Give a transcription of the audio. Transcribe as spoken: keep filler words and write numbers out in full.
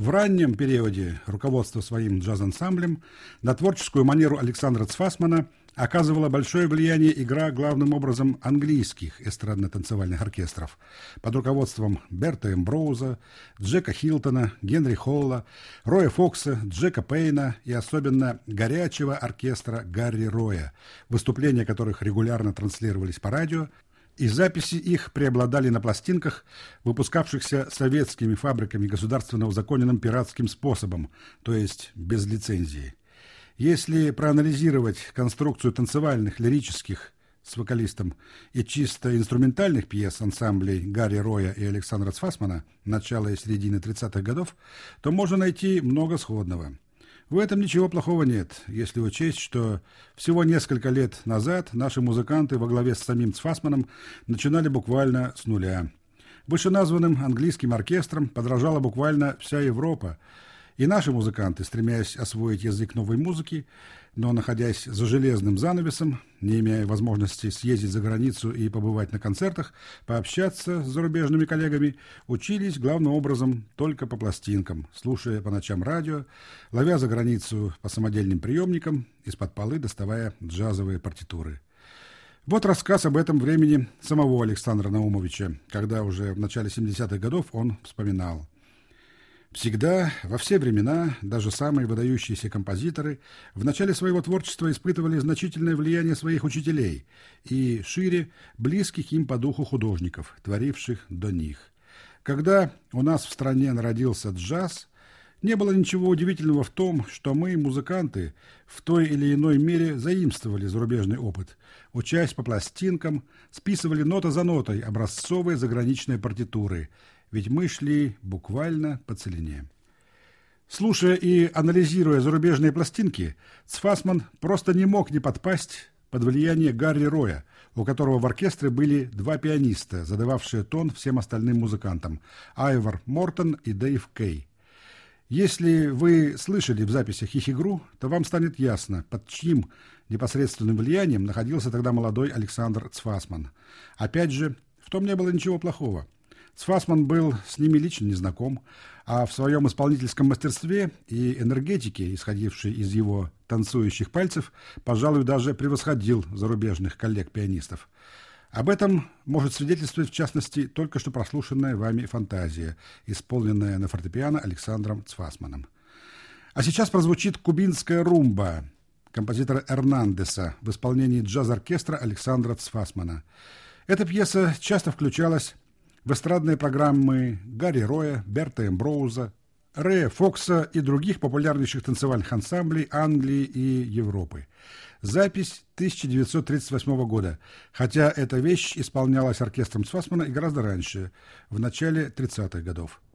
В раннем периоде руководство своим джаз-ансамблем на творческую манеру Александра Цфасмана оказывала большое влияние игра главным образом английских эстрадно-танцевальных оркестров под руководством Берта Эмброуза, Джека Хилтона, Генри Холла, Роя Фокса, Джека Пейна и особенно горячего оркестра Гарри Роя, выступления которых регулярно транслировались по радио, и записи их преобладали на пластинках, выпускавшихся советскими фабриками государственно узаконенным пиратским способом, то есть без лицензии. Если проанализировать конструкцию танцевальных, лирических с вокалистом и чисто инструментальных пьес ансамблей Гарри Роя и Александра Цфасмана начала и середины тридцатых годов, то можно найти много сходного. В этом ничего плохого нет, если учесть, что всего несколько лет назад наши музыканты во главе с самим Цфасманом начинали буквально с нуля. Вышеназванным английским оркестрам подражала буквально вся Европа, и наши музыканты, стремясь освоить язык новой музыки, но находясь за железным занавесом, не имея возможности съездить за границу и побывать на концертах, пообщаться с зарубежными коллегами, учились главным образом только по пластинкам, слушая по ночам радио, ловя за границу по самодельным приемникам, из-под полы доставая джазовые партитуры. Вот рассказ об этом времени самого Александра Наумовича, когда уже в начале семидесятых годов он вспоминал. Всегда, во все времена, даже самые выдающиеся композиторы в начале своего творчества испытывали значительное влияние своих учителей и, шире, близких им по духу художников, творивших до них. Когда у нас в стране народился джаз, не было ничего удивительного в том, что мы, музыканты, в той или иной мере заимствовали зарубежный опыт, учась по пластинкам, списывали нота за нотой образцовые заграничные партитуры, ведь мы шли буквально по целине. Слушая и анализируя зарубежные пластинки, Цфасман просто не мог не подпасть под влияние Гарри Роя, у которого в оркестре были два пианиста, задававшие тон всем остальным музыкантам – Айвор Мортон и Дэйв Кей. Если вы слышали в записях их игру, то вам станет ясно, под чьим непосредственным влиянием находился тогда молодой Александр Цфасман. Опять же, в том не было ничего плохого. Цфасман был с ними лично не знаком, а в своем исполнительском мастерстве и энергетике, исходившей из его танцующих пальцев, пожалуй, даже превосходил зарубежных коллег-пианистов. Об этом может свидетельствовать, в частности, только что прослушанная вами фантазия, исполненная на фортепиано Александром Цфасманом. А сейчас прозвучит кубинская румба композитора Эрнандеса в исполнении джаз-оркестра Александра Цфасмана. Эта пьеса часто включалась в эстрадные программы Гарри Роя, Берта Эмброуза, Рэя Фокса и других популярнейших танцевальных ансамблей Англии и Европы. Запись тысяча девятьсот тридцать восьмого года, хотя эта вещь исполнялась оркестром Цфасмана и гораздо раньше, в начале тридцатых годов.